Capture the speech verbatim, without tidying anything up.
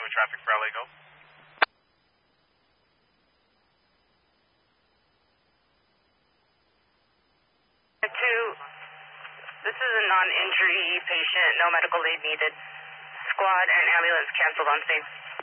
with traffic for L A, go. Two, this is a non-injury patient, no medical aid needed. Squad and ambulance canceled on scene.